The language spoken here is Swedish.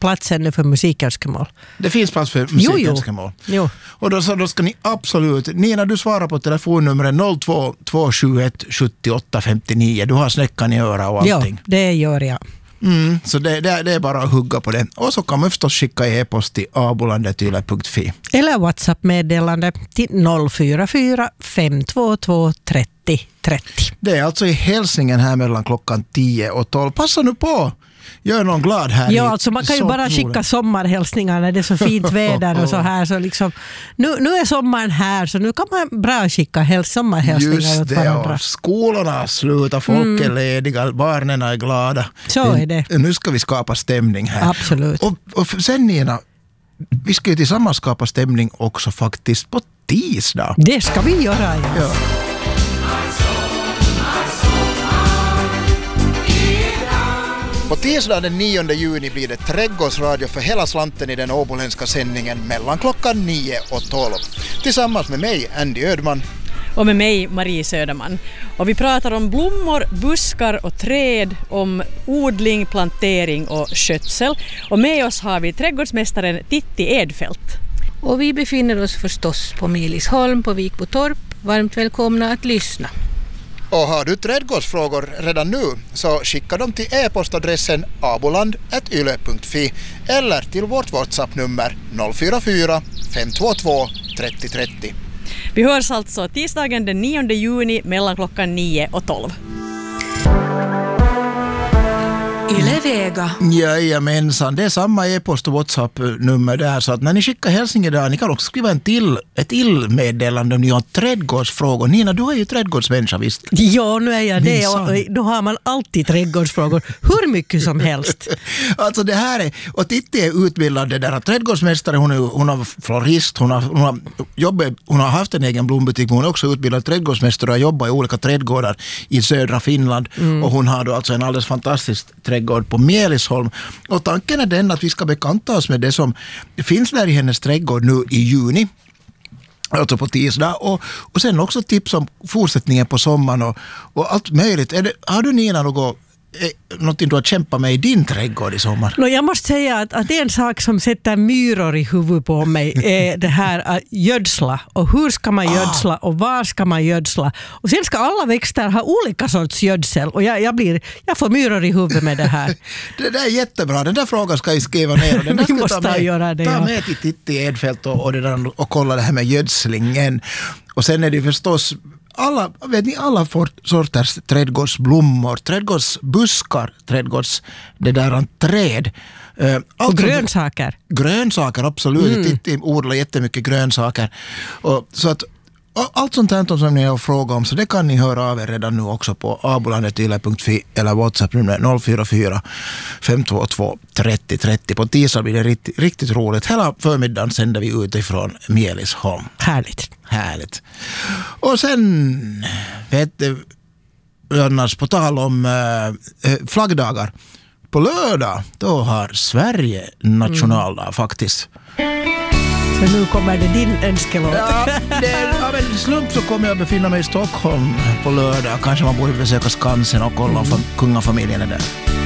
plats ännu för musikönskemål. Det finns plats för musikönskemål. Jo. Och då ska ni absolut, Nina, du svarar på telefonnumret 02-271 78 59. Du har snäckan i öra och allting. Ja, det gör jag. Så det är bara att hugga på det. Och så kan man förstås skicka e-post till abolandet.yle.fi. Eller WhatsApp-meddelande till 044 522 30 30. Det är alltså i Hälsingen här mellan klockan 10 och 12. Passa nu på! Gör någon glad här. Ja, alltså man kan ju bara skicka sommarhälsningar när det är så fint väder och så här. Så liksom, nu är sommaren här, så nu kan man bra skicka sommarhälsningar åt varandra. Just det, skolorna slutar, folk är lediga, barnen är glada. Så är det. Nu ska vi skapa stämning här. Absolut. Och sen Nina, vi ska ju tillsammans skapa stämning också faktiskt på tisdag. Det ska vi göra, ja. På tisdag den 9 juni blir det trädgårdsradio för hela slanten i den åboländska sändningen mellan klockan 9 och 12. Tillsammans med mig, Andy Ödman. Och med mig, Marie Söderman. Och vi pratar om blommor, buskar och träd, om odling, plantering och skötsel. Och med oss har vi trädgårdsmästaren Titti Edfelt. Och vi befinner oss förstås på Melisholm på Vikbotorp. Varmt välkomna att lyssna. Och har du trädgårdsfrågor redan nu så skicka dem till e-postadressen aboland@yle.fi eller till vårt WhatsApp-nummer 044 522 30 30. Vi hörs alltså tisdagen den 9 juni mellan klockan 9 och 12. Yle-Vega. Jajamensan, det är samma e-post och WhatsApp-nummer där, så att när ni skickar hälsningar där, ni kan också skriva ett meddelande om ni har trädgårdsfrågor. Nina, du är ju trädgårdsmänniska, visst? Ja, nu är jag det, och då har man alltid trädgårdsfrågor, hur mycket som helst. Alltså det här är, och Titti är utbildad där trädgårdsmästare, hon har florist, hon har haft en egen blombutik, men hon är också utbildad trädgårdsmästare och har jobbat i olika trädgårdar i södra Finland, och hon har då alltså en alldeles fantastisk trädgård på Melisholm. Och tanken är den att vi ska bekanta oss med det som finns där i hennes trädgård nu i juni. Alltså på tisdag. Och sen också tips om fortsättningen på sommaren och allt möjligt. Har du, Nina, någonting du har kämpat med i din trädgård i sommar? Jag måste säga att det är en sak som sätter myror i huvudet på mig, är det här att gödsla. Och hur ska man gödsla och var ska man gödsla? Och sen ska alla växter ha olika sorts gödsel. Och jag får myror i huvudet med det här. Det där är jättebra. Den där frågan ska jag skriva ner. Den där vi måste ta med till Titti Edfelt och kolla det här med gödslingen. Och sen är det förstås alla sorters trädgårdsblommor, trädgårdsbuskar, träd. Och grönsaker. Grönsaker, absolut. Titti odlar jättemycket grönsaker. Och så att allt sånt här som ni har frågat om, så det kan ni höra av er redan nu också på abolandet.yle.fi eller WhatsApp nummer 044 522 30 30. På tisdag blir det riktigt roligt. Hela förmiddagen sänder vi ut ifrån Melisholm. Härligt. Och sen vet du, annars på tal om flaggdagar, på lördag då har Sverige nationaldag faktiskt. Så nu kommer det din önskelåt. Ja, av en slump så kommer jag befinna mig i Stockholm på lördag. Kanske man borde besöka Skansen och kolla om kungafamiljen är där.